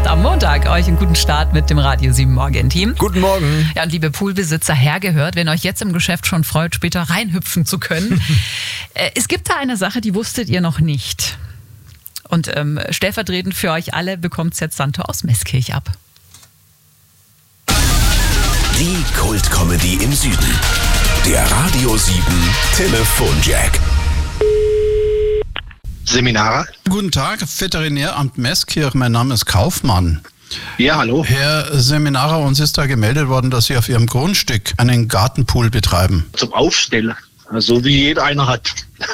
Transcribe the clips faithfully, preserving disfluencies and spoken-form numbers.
am Montag euch einen guten Start mit dem Radio sieben Morgen-Team. Guten Morgen. Ja, und liebe Poolbesitzer, hergehört, wenn euch jetzt im Geschäft schon freut, später reinhüpfen zu können. Es gibt da eine Sache, die wusstet ihr noch nicht. Und ähm, stellvertretend für euch alle bekommt es jetzt Santo aus Meßkirch ab. Die Kult-Comedy im Süden. Der Radio sieben Telefonjack. Seminare. Guten Tag, Veterinäramt Meßkirch, mein Name ist Kaufmann. Ja, hallo. Herr Seminarer, uns ist da gemeldet worden, dass Sie auf Ihrem Grundstück einen Gartenpool betreiben. Zum Aufstellen, so wie jeder einer hat.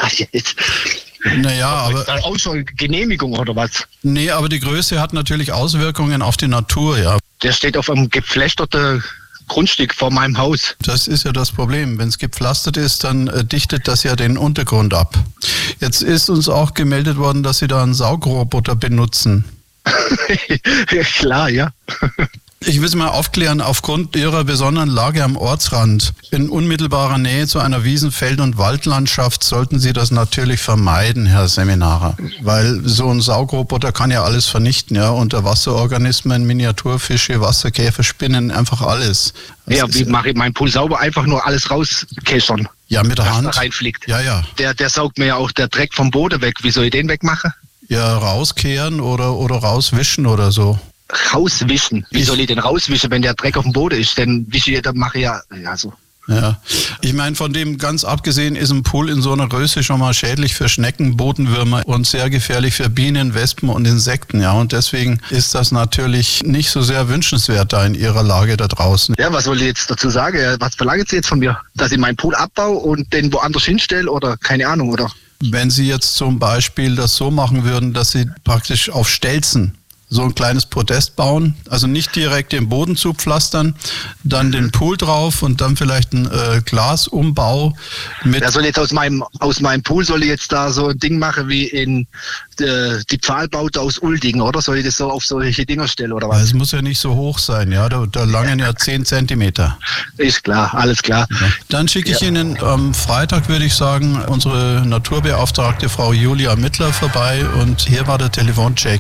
Naja, aber... Außer Genehmigung oder was? Nee, aber die Größe hat natürlich Auswirkungen auf die Natur, ja. Der steht auf einem gepflästerten Grundstück vor meinem Haus. Das ist ja das Problem. Wenn es gepflastert ist, dann äh, dichtet das ja den Untergrund ab. Jetzt ist uns auch gemeldet worden, dass Sie da einen Saugroboter benutzen. Ja, klar, ja. Ich will es mal aufklären, aufgrund Ihrer besonderen Lage am Ortsrand, in unmittelbarer Nähe zu einer Wiesen-, Feld- und Waldlandschaft, sollten Sie das natürlich vermeiden, Herr Seminarer. Weil so ein Saugroboter kann ja alles vernichten, ja, Unterwasserorganismen, Miniaturfische, Wasserkäfer, Spinnen, einfach alles. Das ja, wie mache ich meinen Pool sauber? Einfach nur alles rauskeschern. Ja, mit der Hand. Da reinfliegt. Ja, ja. Der, der saugt mir ja auch der Dreck vom Boden weg. Wie soll ich den wegmachen? Ja, rauskehren oder, oder rauswischen oder so. Rauswischen. Wie Ich- soll ich den rauswischen, wenn der Dreck auf dem Boden ist? Dann wische ich, dann mache ich ja, ja so. Ja, ich meine, von dem ganz abgesehen ist ein Pool in so einer Größe schon mal schädlich für Schnecken, Bodenwürmer und sehr gefährlich für Bienen, Wespen und Insekten. Ja, und deswegen ist das natürlich nicht so sehr wünschenswert da in Ihrer Lage da draußen. Ja, was soll ich jetzt dazu sagen? Was verlangen Sie jetzt von mir? Dass ich meinen Pool abbaue und den woanders hinstelle oder keine Ahnung, oder? Wenn Sie jetzt zum Beispiel das so machen würden, dass Sie praktisch auf Stelzen so ein kleines Podest bauen, also nicht direkt den Boden zupflastern, dann den Pool drauf und dann vielleicht ein äh, Glasumbau mit... Ja, soll jetzt aus meinem aus meinem Pool soll ich jetzt da so ein Ding machen wie in äh, die Pfahlbaute aus Uldingen, oder? Soll ich das so auf solche Dinger stellen, oder was? Es muss ja nicht so hoch sein, ja, da, da langen ja zehn Zentimeter. Ist klar, alles klar. Ja. Dann schicke ich Ja. Ihnen am Freitag, würde ich sagen, unsere Naturbeauftragte Frau Julia Mittler vorbei und hier war der Telefoncheck.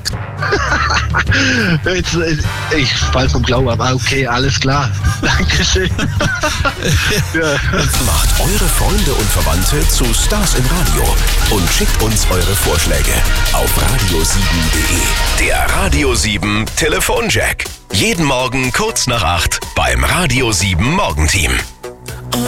Jetzt, äh, ich fall vom Glauben, aber okay, alles klar. Dankeschön. Ja. Macht eure Freunde und Verwandte zu Stars im Radio und schickt uns eure Vorschläge auf radio sieben punkt de. Der Radio sieben Telefonjack. Jeden Morgen kurz nach acht beim Radio sieben Morgenteam.